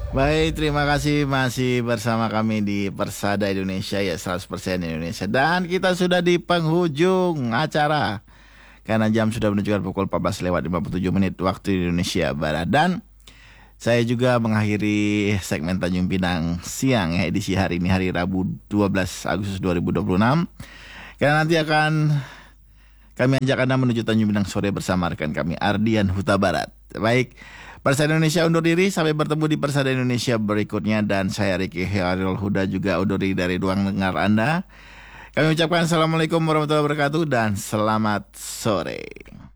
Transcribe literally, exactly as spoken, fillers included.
Baik, terima kasih masih bersama kami di Persada Indonesia ya seratus persen Indonesia. Dan kita sudah di penghujung acara. Karena jam sudah menunjukkan pukul empat belas lewat lima puluh tujuh menit waktu Indonesia Barat. Dan saya juga mengakhiri segmen Tanjung Pinang siang ya, edisi hari ini hari Rabu dua belas Agustus dua ribu dua puluh enam. Karena nanti akan kami ajak Anda menuju Tanjung Pinang sore bersama rekan kami Ardian Huta Barat. Baik, Persada Indonesia undur diri, sampai bertemu di Persada Indonesia berikutnya. Dan saya Ricky Haril Huda juga undur diri dari ruang dengar Anda. Kami ucapkan Assalamualaikum warahmatullahi wabarakatuh dan selamat sore.